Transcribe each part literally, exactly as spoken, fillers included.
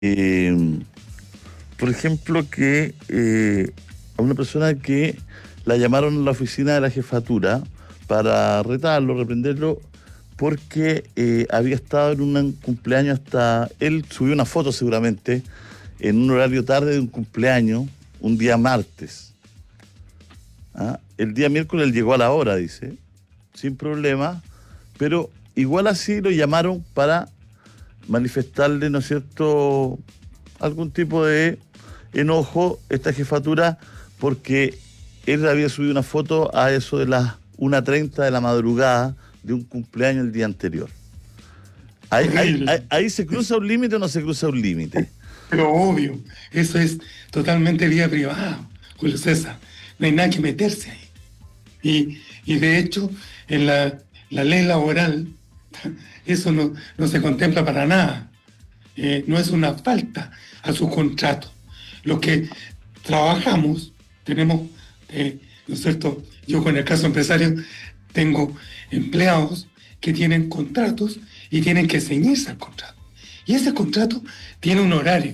Eh, por ejemplo, que eh, a una persona que la llamaron a la oficina de la jefatura para retarlo, reprenderlo, porque eh, había estado en un cumpleaños hasta... Él subió una foto seguramente en un horario tarde de un cumpleaños, un día martes. ¿Ah? El día miércoles él llegó a la hora, dice, sin problema, pero igual así lo llamaron para manifestarle, ¿no es cierto?, algún tipo de enojo esta jefatura, porque él había subido una foto a eso de las una treinta de la madrugada de un cumpleaños el día anterior. Ahí, ahí, ahí, Horrible. ahí se cruza un límite o no se cruza un límite. Pero obvio, eso es totalmente vida privada, Julio César. No hay nada que meterse ahí. Y, y de hecho, en la, la ley laboral, eso no, no se contempla para nada. Eh, no es una falta a su contrato. Los que trabajamos, tenemos, eh, ¿no es cierto? Yo con el caso empresario tengo empleados que tienen contratos y tienen que ceñirse al contrato. Y ese contrato tiene un horario.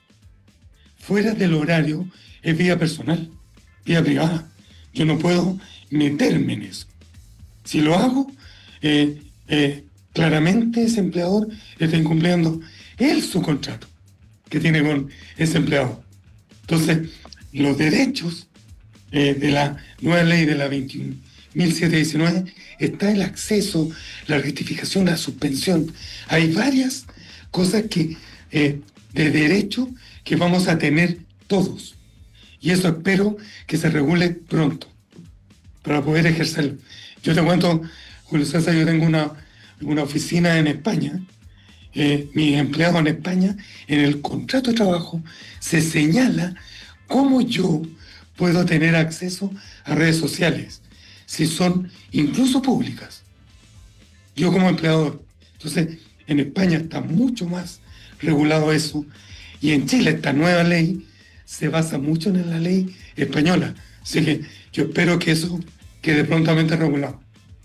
Fuera del horario es vida personal, vida privada. Yo no puedo meterme en eso. Si lo hago, eh, eh, claramente ese empleador está incumpliendo él su contrato que tiene con ese empleado. Entonces, los derechos eh, de la nueva ley de la veintiún mil setecientos diecinueve está el acceso, la rectificación, la suspensión. Hay varias cosas que eh, de derecho que vamos a tener todos. Y eso espero que se regule pronto para poder ejercerlo. Yo te cuento, Julio César, yo tengo una, una oficina en España. Eh, mis empleados en España, en el contrato de trabajo, se señala cómo yo puedo tener acceso a redes sociales, si son incluso públicas. Yo como empleador. Entonces, en España está mucho más regulado eso. Y en Chile esta nueva ley se basa mucho en la ley española. Así que yo espero que eso quede prontamente regulado.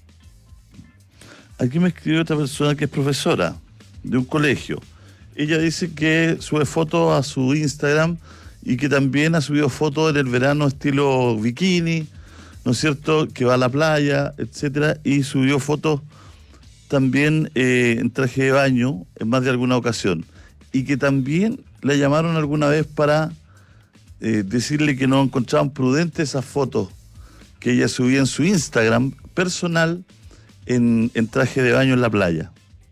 Aquí me escribió otra persona que es profesora de un colegio. Ella dice que sube fotos a su Instagram y que también ha subido fotos en el verano estilo bikini, ¿no es cierto?, que va a la playa, etcétera, y subió fotos también eh, en traje de baño en más de alguna ocasión. Y que también la llamaron alguna vez para eh, decirle que no encontraban prudentes esas fotos que ella subía en su Instagram personal en, en traje de baño en la playa.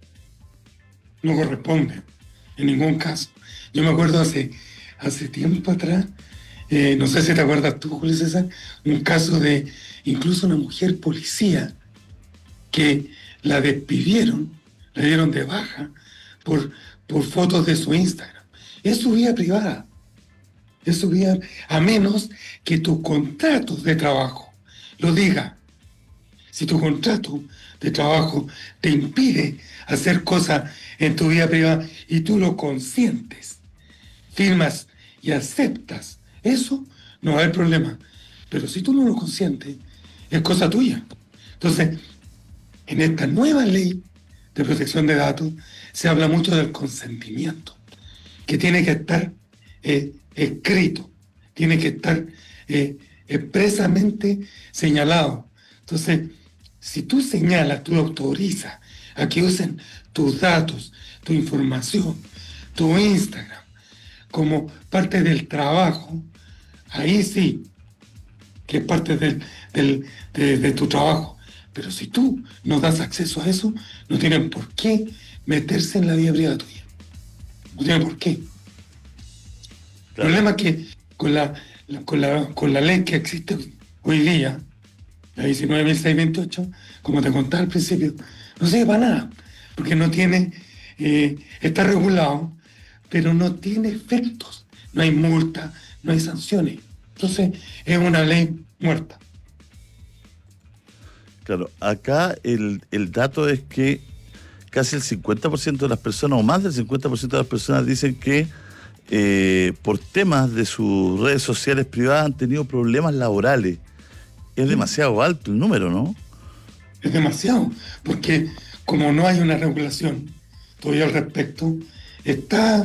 No corresponde, en ningún caso. Yo me acuerdo hace, hace tiempo atrás, eh, no sé si te acuerdas tú, Julio César, un caso de incluso una mujer policía que la despidieron, la dieron de baja por, por fotos de su Instagram. Es su vida privada, es su vida, a menos que tu contrato de trabajo lo diga. Si tu contrato de trabajo te impide hacer cosas en tu vida privada y tú lo consientes, firmas y aceptas, eso no va a haber problema. Pero si tú no lo consientes, es cosa tuya. Entonces, en esta nueva ley de protección de datos se habla mucho del consentimiento, que tiene que estar eh, escrito, tiene que estar eh, expresamente señalado. Entonces, si tú señalas, tú autorizas a que usen tus datos, tu información, tu Instagram, como parte del trabajo, ahí sí, que es parte del, del, de, de tu trabajo. Pero si tú no das acceso a eso, no tienen por qué meterse en la vida privada tuya. No tienen por qué. El Claro. problema es que con la, la- con la, con la ley que existe hoy día, la diecinueve mil seiscientos veintiocho, como te contaba al principio, no sirve para nada, porque no tiene, eh, está regulado, pero no tiene efectos, no hay multa, no hay sanciones. Entonces, es una ley muerta. Claro, acá el, el dato es que casi el cincuenta por ciento de las personas, o más del cincuenta por ciento de las personas, dicen que eh, por temas de sus redes sociales privadas han tenido problemas laborales. Es ¿Sí? demasiado alto el número, ¿no? Es demasiado, porque como no hay una regulación todavía al respecto, está